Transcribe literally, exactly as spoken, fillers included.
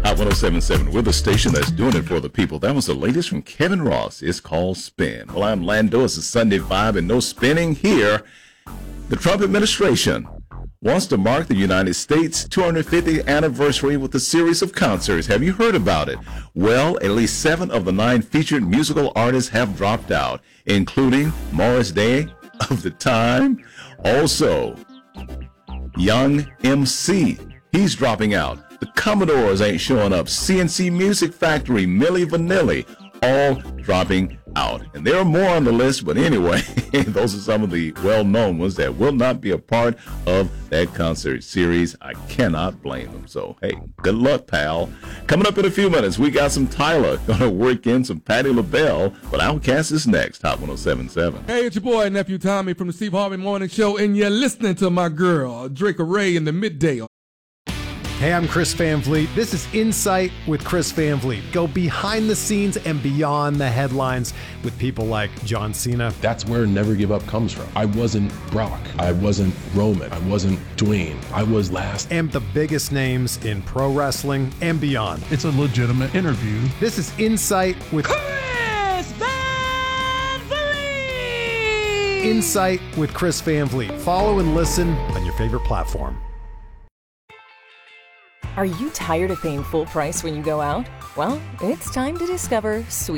Hot one oh seven point seven, we're the station that's doing it for the people. That was the latest from Kevin Ross. It's called Spin. Well, I'm Lando. It's a Sunday vibe and no spinning here. The Trump administration wants to mark the United States' two hundred fiftieth anniversary with a series of concerts. Have you heard about it? Well, at least seven of the nine featured musical artists have dropped out, including Morris Day of The Time. Also, Young M C, he's dropping out. The Commodores ain't showing up. C N C Music Factory, Milli Vanilli, all dropping out. And there are more on the list, but anyway, those are some of the well-known ones that will not be a part of that concert series. I cannot blame them. So, hey, good luck, pal. Coming up in a few minutes, we got some Tyler. Gonna work in some Patti LaBelle, but Outkast is next. Hot one oh seven point seven. Hey, it's your boy, Nephew Tommy from the Steve Harvey Morning Show, and you're listening to my girl, Drake Ray in the midday. Hey, I'm Chris Van Vliet. This is Insight with Chris Van Vliet. Go behind the scenes and beyond the headlines with people like John Cena. That's where Never Give Up comes from. I wasn't Brock. I wasn't Roman. I wasn't Dwayne. I was last. And the biggest names in pro wrestling and beyond. It's a legitimate interview. This is Insight with Chris Van Vliet. Insight with Chris Van Vliet. Follow and listen on your favorite platform. Are you tired of paying full price when you go out? Well, it's time to discover Sweet